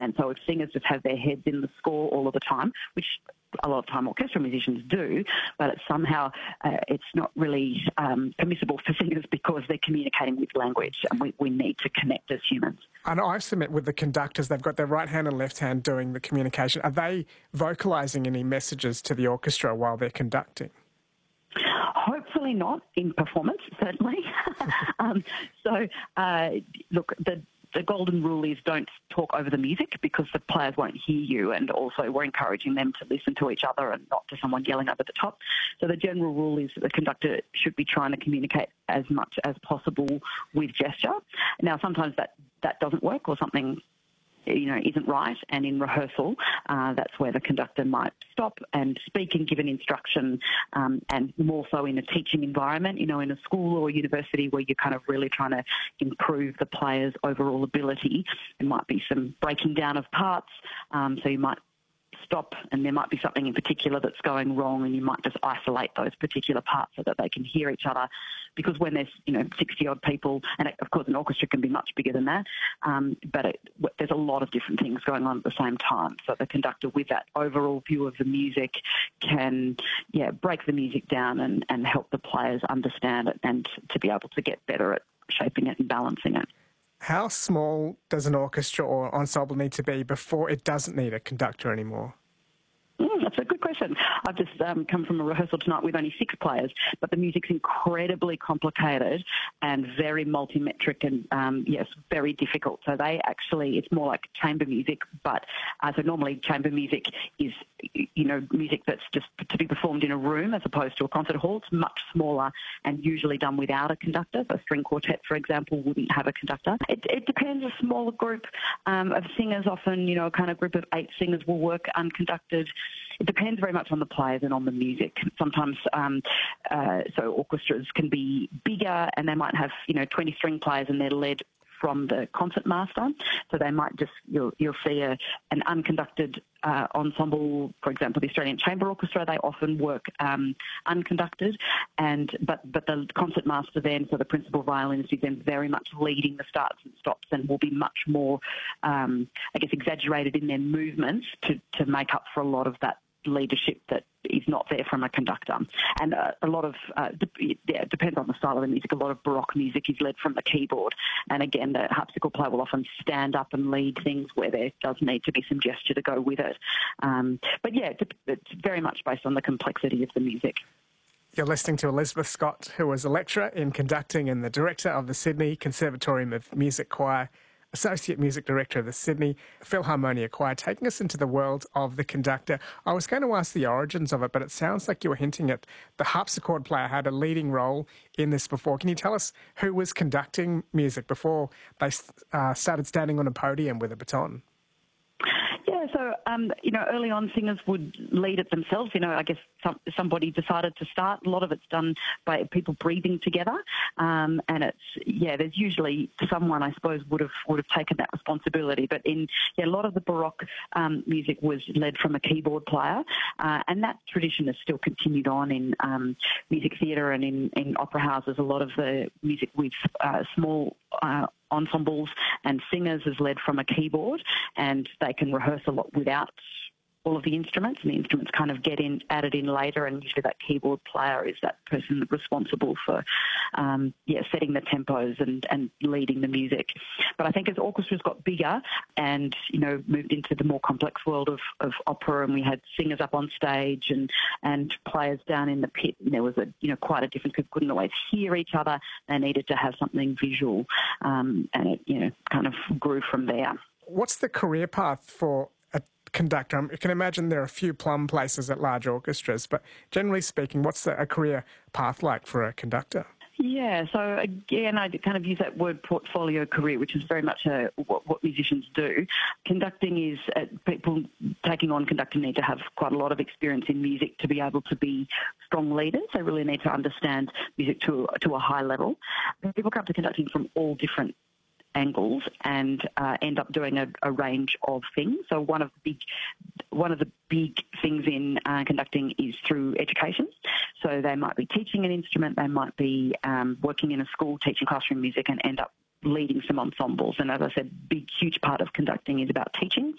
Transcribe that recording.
And so if singers just have their heads in the score all of the time, which a lot of time orchestral musicians do, but it's not really permissible for singers because they're communicating with language, and we need to connect as humans. And I submit with the conductors, they've got their right hand and left hand doing the communication. Are they vocalising any messages to the orchestra while they're conducting? Hopefully not in performance, certainly. Look, the golden rule is don't talk over the music because the players won't hear you, and also we're encouraging them to listen to each other and not to someone yelling over the top. So the general rule is that the conductor should be trying to communicate as much as possible with gesture. Now, sometimes that doesn't work, or something isn't right, and in rehearsal that's where the conductor might stop and speak and give an instruction, and more so in a teaching environment, in a school or university where you're kind of really trying to improve the player's overall ability. There might be some breaking down of parts, so you might stop and there might be something in particular that's going wrong, and you might just isolate those particular parts so that they can hear each other. Because when there's 60-odd people, and of course an orchestra can be much bigger than that, but there's a lot of different things going on at the same time. So the conductor, with that overall view of the music, can break the music down and help the players understand it and to be able to get better at shaping it and balancing it. How small does an orchestra or ensemble need to be before it doesn't need a conductor anymore? That's a good question. I've just come from a rehearsal tonight with only 6 players, but the music's incredibly complicated and very multimetric and, very difficult. So it's more like chamber music, but so normally chamber music is, music that's just to be performed in a room as opposed to a concert hall. It's much smaller and usually done without a conductor. So a string quartet, for example, wouldn't have a conductor. It depends. A smaller group of singers, often, a kind of group of 8 singers will work unconducted. It depends very much on the players and on the music. Sometimes, so orchestras can be bigger and they might have, 20 string players and they're led from the concert master. So they might just, you'll see an unconducted ensemble, for example, the Australian Chamber Orchestra, they often work unconducted, but the concert master then, so the principal violinist, is then very much leading the starts and stops and will be much more, exaggerated in their movements to make up for a lot of that leadership that is not there from a conductor. And a lot of, it depends on the style of the music. A lot of Baroque music is led from the keyboard. And again, the harpsichord player will often stand up and lead things where there does need to be some gesture to go with it. It's very much based on the complexity of the music. You're listening to Elizabeth Scott, who was a lecturer in conducting and the director of the Sydney Conservatorium of Music Choir, Associate Music Director of the Sydney Philharmonia Choir, taking us into the world of the conductor. I was going to ask the origins of it, but it sounds like you were hinting at the harpsichord player had a leading role in this before. Can you tell us who was conducting music before they started standing on a podium with a baton? So, early on singers would lead it themselves. I guess somebody decided to start. A lot of it's done by people breathing together. And there's usually someone, I suppose, would have taken that responsibility. But a lot of the Baroque music was led from a keyboard player. And that tradition has still continued on in music theatre and in opera houses. A lot of the music with small ensembles and singers is led from a keyboard, and they can rehearse a lot without all of the instruments, and the instruments kind of get added in later, and usually that keyboard player is that person responsible for setting the tempos and leading the music. But I think as orchestras got bigger and moved into the more complex world of opera, and we had singers up on stage and players down in the pit, and there was quite a difference because couldn't always hear each other. They needed to have something visual, and it kind of grew from there. What's the career path for a conductor? I can imagine there are a few plum places at large orchestras, but generally speaking, what's a career path like for a conductor? Yeah, so again, I kind of use that word portfolio career, which is very much what musicians do. Conducting is, people taking on conducting need to have quite a lot of experience in music to be able to be strong leaders. They really need to understand music to a high level. People come to conducting from all different angles and end up doing a range of things. So one of the big things in conducting is through education. So they might be teaching an instrument, they might be working in a school teaching classroom music and end up leading some ensembles. And as I said, huge part of conducting is about teaching.